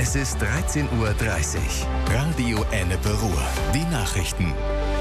Es ist 13:30 Uhr. Radio Ennepe Ruhr. Die Nachrichten.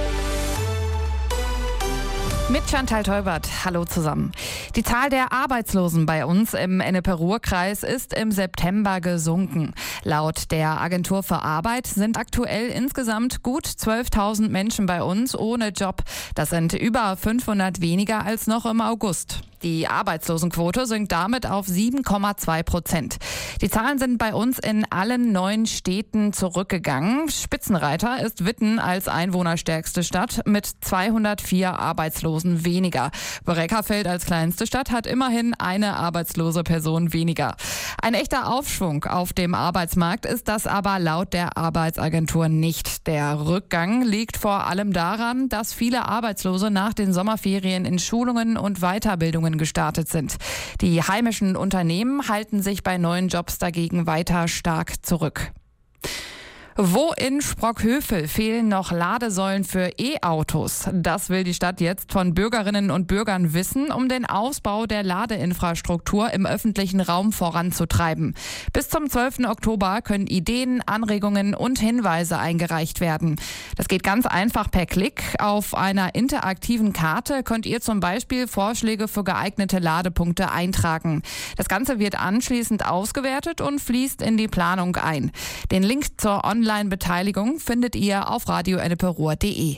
Mit Chantal Teubert. Hallo zusammen. Die Zahl der Arbeitslosen bei uns im Ennepe-Ruhr-Kreis ist im September gesunken. Laut der Agentur für Arbeit sind aktuell insgesamt gut 12.000 Menschen bei uns ohne Job. Das sind über 500 weniger als noch im August. Die Arbeitslosenquote sinkt damit auf 7,2%. Die Zahlen sind bei uns in allen 9 Städten zurückgegangen. Spitzenreiter ist Witten als einwohnerstärkste Stadt mit 204 Arbeitslosen weniger. Breckerfeld als kleinste Stadt hat immerhin eine arbeitslose Person weniger. Ein echter Aufschwung auf dem Arbeitsmarkt ist das aber laut der Arbeitsagentur nicht. Der Rückgang liegt vor allem daran, dass viele Arbeitslose nach den Sommerferien in Schulungen und Weiterbildungen gestartet sind. Die heimischen Unternehmen halten sich bei neuen Jobs dagegen weiter stark zurück. Wo in Sprockhövel fehlen noch Ladesäulen für E-Autos? Das will die Stadt jetzt von Bürgerinnen und Bürgern wissen, um den Ausbau der Ladeinfrastruktur im öffentlichen Raum voranzutreiben. Bis zum 12. Oktober können Ideen, Anregungen und Hinweise eingereicht werden. Das geht ganz einfach per Klick. Auf einer interaktiven Karte könnt ihr zum Beispiel Vorschläge für geeignete Ladepunkte eintragen. Das Ganze wird anschließend ausgewertet und fließt in die Planung ein. Den Link zur Online-Beteiligung findet ihr auf radioenneperuhr.de.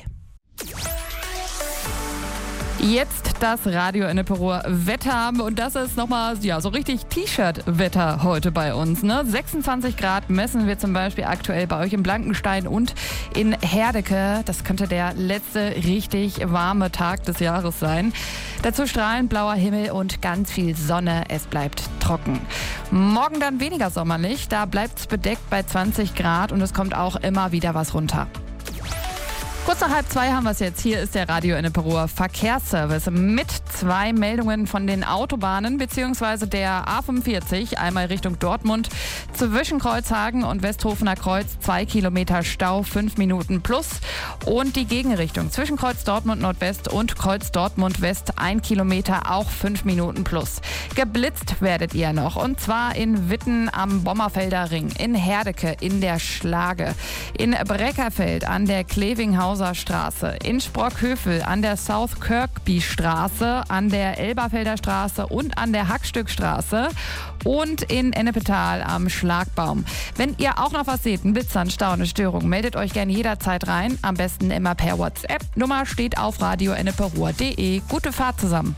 Jetzt das Radio Ennepe Ruhr Wetter und das ist nochmal so richtig T-Shirt-Wetter heute bei uns. 26 Grad messen wir zum Beispiel aktuell bei euch in Blankenstein und in Herdecke. Das könnte der letzte richtig warme Tag des Jahres sein. Dazu strahlend blauer Himmel und ganz viel Sonne. Es bleibt trocken. Morgen dann weniger sommerlich. Da bleibt es bedeckt bei 20 Grad und es kommt auch immer wieder was runter. Kurz nach 1:30 haben wir es jetzt. Hier ist der Radio Ennepe Ruhr Verkehrsservice mit 2 Meldungen von den Autobahnen bzw. der A45, einmal Richtung Dortmund zwischen Kreuzhagen und Westhofener Kreuz 2 Kilometer Stau, 5 Minuten plus und die Gegenrichtung zwischen Kreuz Dortmund Nordwest und Kreuz Dortmund West 1 Kilometer, auch 5 Minuten plus. Geblitzt werdet ihr noch und zwar in Witten am Bommerfelder Ring, in Herdecke in der Schlage, in Breckerfeld an der Klevinghauser Straße, in Sprockhövel an der South Kirkby Straße, an der Elberfelder Straße und an der Hackstückstraße und in Ennepetal am Schlagbaum. Wenn ihr auch noch was seht, ein Blitzer, ein Stau, eine Störung, meldet euch gerne jederzeit rein. Am besten immer per WhatsApp. Nummer steht auf radioenneperuhr.de. Gute Fahrt zusammen.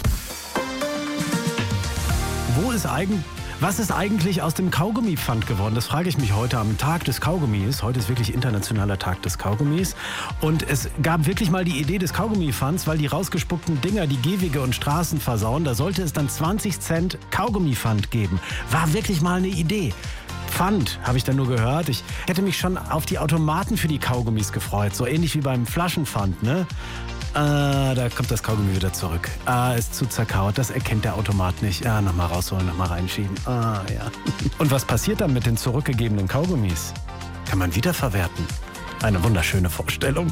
Was ist eigentlich aus dem Kaugummipfand geworden? Das frage ich mich heute am Tag des Kaugummis. Heute ist wirklich internationaler Tag des Kaugummis. Und es gab wirklich mal die Idee des Kaugummipfands, weil die rausgespuckten Dinger die Gehwege und Straßen versauen. Da sollte es dann 20 Cent Kaugummipfand geben. War wirklich mal eine Idee. Pfand, habe ich dann nur gehört. Ich hätte mich schon auf die Automaten für die Kaugummis gefreut. So ähnlich wie beim Flaschenpfand, ne? Da kommt das Kaugummi wieder zurück. Ist zu zerkaut, das erkennt der Automat nicht. Nochmal rausholen, nochmal reinschieben. Ja. Und was passiert dann mit den zurückgegebenen Kaugummis? Kann man wiederverwerten. Eine wunderschöne Vorstellung.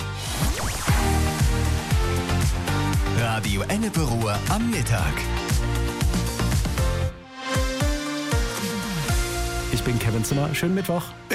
Radio Ennepe Ruhr am Mittag. Ich bin Kevin Zimmer. Schönen Mittwoch.